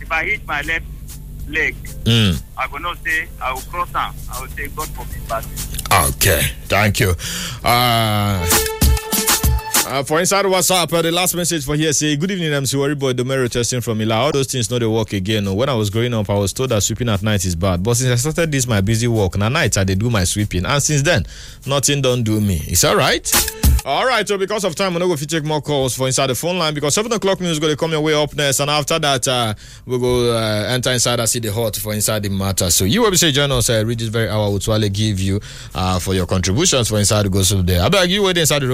if I hit my left leg, I will not say I will cross arm. I will say God forbid bad. Okay, thank you. For inside WhatsApp, the last message for here say, good evening, MC Worryboy Domero testing from Ila. All those things know they work again. When I was growing up, I was told that sweeping at night is bad. But since I started this my busy work, and at night I do my sweeping. And since then, nothing don't do me. It's alright? Alright, so because of time, we're not going to take more calls for inside the phone line because 7 o'clock news is going to come your way up next. And after that, we'll go enter inside and see the hot for inside the matter. So you will say join us, reach this very hour, we'll give you for your contributions for inside the gossip there. I beg you wait inside the